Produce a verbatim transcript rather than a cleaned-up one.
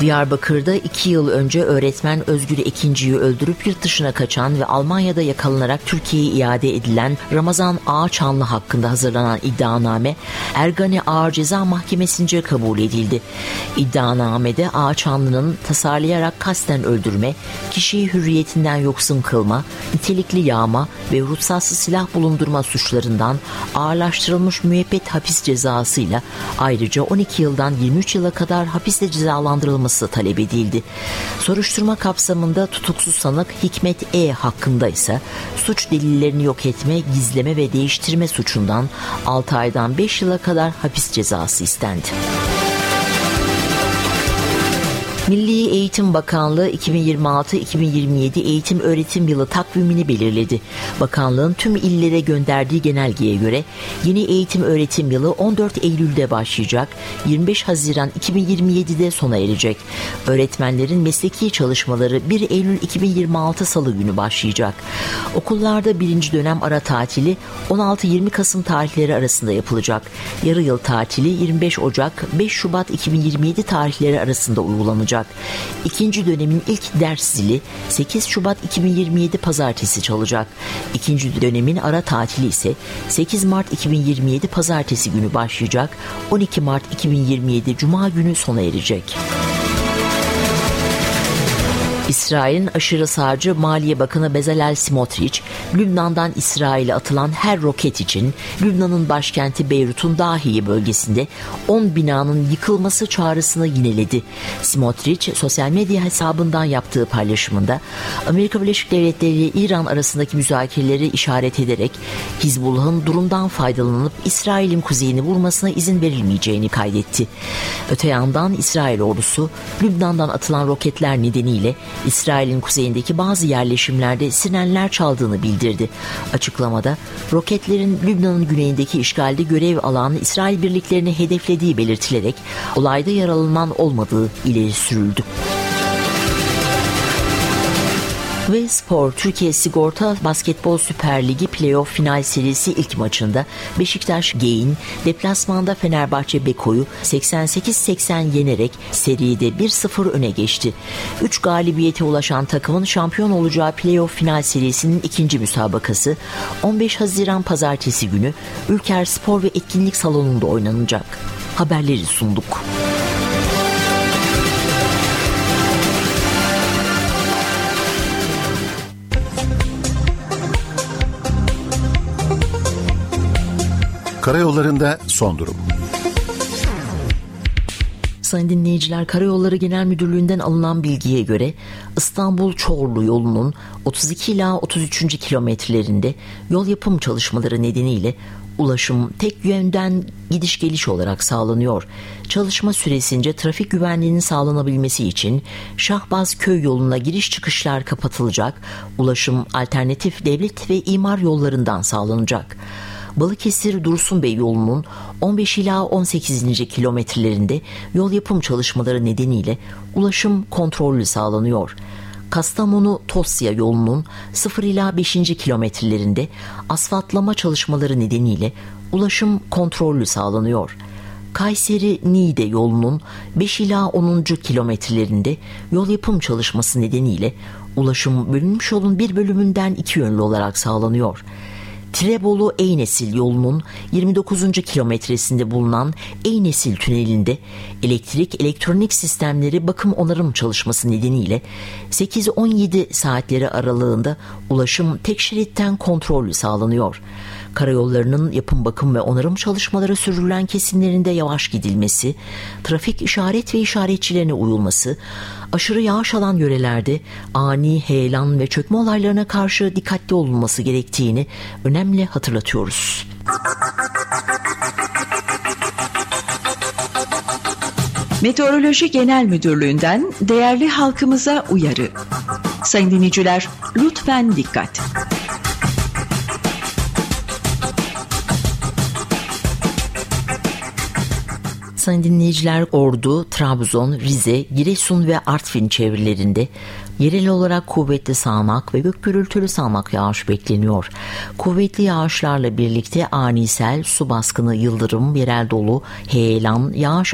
Diyarbakır'da iki yıl önce öğretmen Özgür Ekinci'yi öldürüp yurt dışına kaçan ve Almanya'da yakalanarak Türkiye'ye iade edilen Ramazan Ağaçanlı hakkında hazırlanan iddianame Ergani Ağır Ceza Mahkemesi'nce kabul edildi. İddianamede Ağaçanlı'nın tasarlayarak kasten öldürme, kişiyi hürriyetinden yoksun kılma, nitelikli yağma ve ruhsatsız silah bulundurma suçlarından ağırlaştırılmış müebbet hapis cezasıyla ayrıca on iki yıldan yirmi üç yıla kadar hapisle cezalandırılması talep edildi. Soruşturma kapsamında tutuksuz sanık Hikmet E. hakkında ise suç delillerini yok etme, gizleme ve değiştirme suçundan altı aydan beş yıla kadar hapis cezası istendi. Milli Eğitim Bakanlığı iki bin yirmi altı iki bin yirmi yedi eğitim öğretim yılı takvimini belirledi. Bakanlığın tüm illere gönderdiği genelgeye göre yeni eğitim öğretim yılı on dört Eylül'de başlayacak, yirmi beş Haziran iki bin yirmi yedide sona erecek. Öğretmenlerin mesleki çalışmaları bir Eylül iki bin yirmi altı Salı günü başlayacak. Okullarda birinci dönem ara tatili on altı yirmi Kasım tarihleri arasında yapılacak. Yarı yıl tatili yirmi beş Ocak beş Şubat iki bin yirmi yedi tarihleri arasında uygulanacak. İkinci dönemin ilk ders zili sekiz Şubat iki bin yirmi yedi Pazartesi çalacak. İkinci dönemin ara tatili ise sekiz Mart iki bin yirmi yedi Pazartesi günü başlayacak. on iki Mart iki bin yirmi yedi Cuma günü sona erecek. İsrail'in aşırı sağcı Maliye Bakanı Bezalel Smotrich, Lübnan'dan İsrail'e atılan her roket için Lübnan'ın başkenti Beyrut'un Dahiye bölgesinde on binanın yıkılması çağrısını yineledi. Smotrich, sosyal medya hesabından yaptığı paylaşımında Amerika Birleşik Devletleri ile İran arasındaki müzakereleri işaret ederek Hizbullah'ın durumdan faydalanıp İsrail'in kuzeyini vurmasına izin verilmeyeceğini kaydetti. Öte yandan İsrail ordusu Lübnan'dan atılan roketler nedeniyle İsrail'in kuzeyindeki bazı yerleşimlerde sirenler çaldığını bildirdi. Açıklamada roketlerin Lübnan'ın güneyindeki işgalde görev alan İsrail birliklerini hedeflediği belirtilerek olayda yaralanan olmadığı ileri sürüldü. Ve spor, Türkiye Sigorta Basketbol Süper Ligi Playoff final serisi ilk maçında Beşiktaş Geyin deplasmanda Fenerbahçe Beko'yu seksen sekiz seksen yenerek seride bir sıfır öne geçti. üç galibiyete ulaşan takımın şampiyon olacağı Playoff final serisinin ikinci müsabakası on beş Haziran Pazartesi günü Ülker Spor ve Etkinlik Salonu'nda oynanacak. Haberleri sunduk. Karayollarında son durum. Sayın dinleyiciler, Karayolları Genel Müdürlüğü'nden alınan bilgiye göre İstanbul-Çorlu yolunun otuz iki ila otuz üçüncü kilometrelerinde yol yapım çalışmaları nedeniyle ulaşım tek yönden gidiş geliş olarak sağlanıyor. Çalışma süresince trafik güvenliğinin sağlanabilmesi için Şahbaz Köy yoluna giriş çıkışlar kapatılacak, ulaşım alternatif devlet ve imar yollarından sağlanacak. Balıkesir Dursunbey yolunun on beş ila on sekizinci kilometrelerinde yol yapım çalışmaları nedeniyle ulaşım kontrollü sağlanıyor. Kastamonu Tosya yolunun sıfır ila beşinci kilometrelerinde asfaltlama çalışmaları nedeniyle ulaşım kontrollü sağlanıyor. Kayseri Niğde yolunun beş ila onuncu kilometrelerinde yol yapım çalışması nedeniyle ulaşım bölünmüş yolun bir bölümünden iki yönlü olarak sağlanıyor. Tirebolu Eynesil yolunun yirmi dokuzuncu kilometresinde bulunan Eynesil tünelinde elektrik elektronik sistemleri bakım onarım çalışması nedeniyle sekiz on yedi saatleri aralığında ulaşım tek şeritten kontrollü sağlanıyor. Karayollarının yapım bakım ve onarım çalışmaları sürdürülen kesimlerinde yavaş gidilmesi, trafik işaret ve işaretçilerine uyulması, aşırı yağış alan yörelerde ani heyelan ve çökme olaylarına karşı dikkatli olunması gerektiğini önemli hatırlatıyoruz. Meteoroloji Genel Müdürlüğü'nden değerli halkımıza uyarı. Sayın dinleyiciler, lütfen dikkat. Sayın dinleyiciler, Ordu, Trabzon, Rize, Giresun ve Artvin çevrelerinde yerel olarak kuvvetli sağanak ve gök gürültülü sağanak yağış bekleniyor. Kuvvetli yağışlarla birlikte ani sel, su baskını, yıldırım, yerel dolu, heyelan, yağış